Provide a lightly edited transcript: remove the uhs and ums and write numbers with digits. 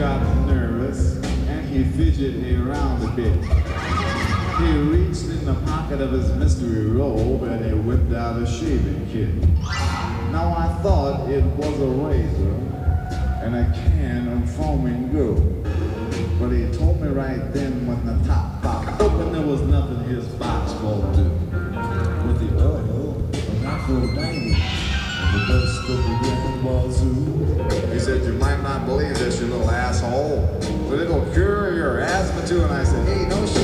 got nervous and he fidgeted around a bit. He reached in the pocket of his mystery robe and he whipped out a shaving kit. Now I thought it was a razor and a can of foaming goo. But he told me right then when the top popped open there was nothing his box won't do. With the oil of Aphrodite and the dust of the Grand Wazoo. He said, you might not believe this, you little asshole, but it'll cure your asthma too. And I said, hey, no shit.